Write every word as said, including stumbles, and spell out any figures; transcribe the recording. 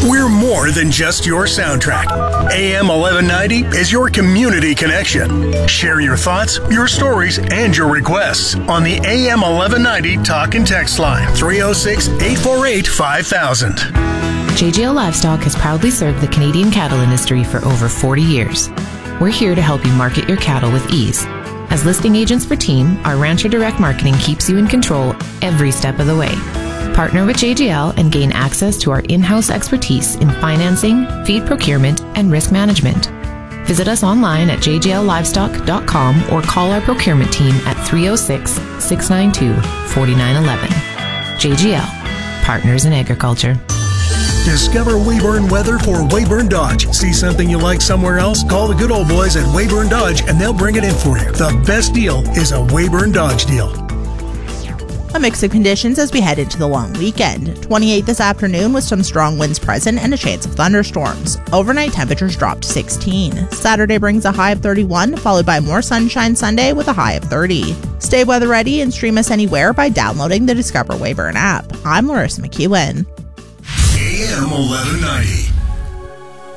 We're more than just your soundtrack. A M eleven ninety is your community connection. Share your thoughts, your stories, and your requests on the A M eleven ninety talk and text line three oh six, eight four eight, five thousand. J G L Livestock has proudly served the Canadian cattle industry for over forty years. We're here to help you market your cattle with ease. As listing agents for Team, our Rancher Direct Marketing keeps you in control every step of the way. Partner with J G L and gain access to our in-house expertise in financing, feed procurement, and risk management. Visit us online at j g l livestock dot com or call our procurement team at three oh six, six nine two, four nine one one. J G L, Partners in Agriculture. Discover Weyburn Weather for Weyburn Dodge. See something you like somewhere else? Call the good old boys at Weyburn Dodge and they'll bring it in for you. The best deal is a Weyburn Dodge deal. A mix of conditions as we head into the long weekend. twenty-eight this afternoon with some strong winds present and a chance of thunderstorms. Overnight temperatures drop to sixteen. Saturday brings a high of thirty-one, followed by more sunshine Sunday with a high of thirty. Stay weather ready and stream us anywhere by downloading the Discover Weyburn app. I'm Larissa McEwen. A M eleven ninety.